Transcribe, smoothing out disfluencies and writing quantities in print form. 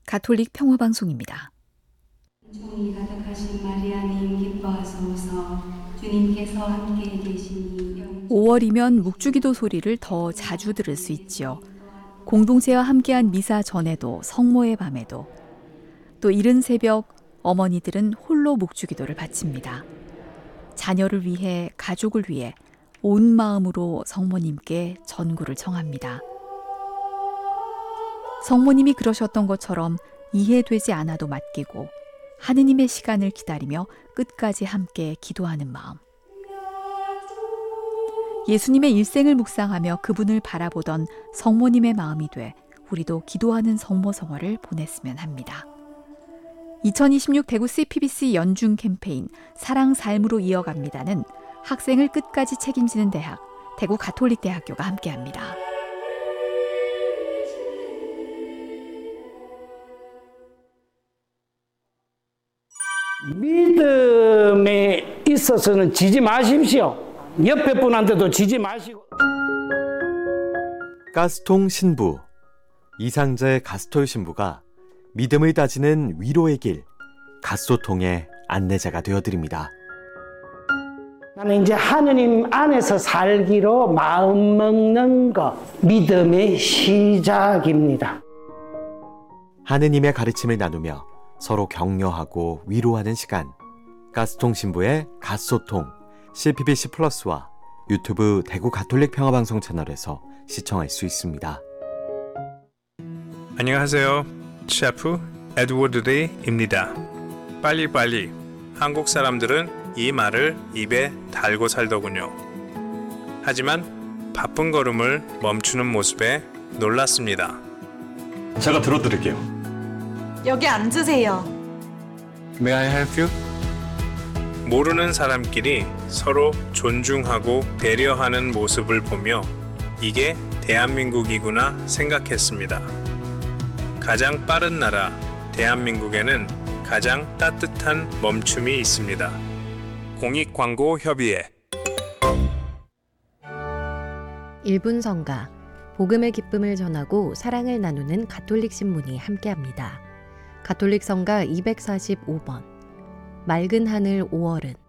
가톨릭 평화방송입니다. 은총이 가득하신 마리아님 기뻐하소서. 주님께서 함께 계시니 5월이면 묵주기도 소리를 더 자주 들을 수 있지요. 공동체와 함께한 미사 전에도 성모의 밤에도 또 이른 새벽 어머니들은 홀로 묵주기도를 바칩니다. 자녀를 위해 가족을 위해 온 마음으로 성모님께 전구를 청합니다. 성모님이 그러셨던 것처럼 이해되지 않아도 맡기고 하느님의 시간을 기다리며 끝까지 함께 기도하는 마음. 예수님의 일생을 묵상하며 그분을 바라보던 성모님의 마음이 돼 우리도 기도하는 성모성화를 보냈으면 합니다. 2026 대구 CPBC 연중 캠페인 사랑 삶으로 이어갑니다는 학생을 끝까지 책임지는 대학, 대구 가톨릭대학교가 함께합니다. 믿음에 있어서는 지지 마십시오. 옆에 분한테도 지지 마시고. 가스통 신부, 이상재 가스톨 신부가 믿음을 다지는 위로의 길, 가소통의 안내자가 되어드립니다. 나는 이제 하느님 안에서 살기로 마음 먹는 것, 믿음의 시작입니다. 하느님의 가르침을 나누며 서로 격려하고 위로하는 시간. 가스통 신부의 가소통, CPBC 플러스와 유튜브 대구 가톨릭 평화방송 채널에서 시청할 수 있습니다. 안녕하세요. 셰프 에드워드 리입니다. 빨리빨리. 한국 사람들은 이 말을 입에 달고 살더군요. 하지만 바쁜 걸음을 멈추는 모습에 놀랐습니다. 제가 들어드릴게요. 여기 앉으세요. May I help you? 모르는 사람끼리 서로 존중하고 배려하는 모습을 보며 이게 대한민국이구나 생각했습니다. 가장 빠른 나라 대한민국에는 가장 따뜻한 멈춤이 있습니다. 공익광고협의회 1분 성가, 복음의 기쁨을 전하고 사랑을 나누는 가톨릭 신문이 함께합니다. 가톨릭 성가 245번, 맑은 하늘 5월은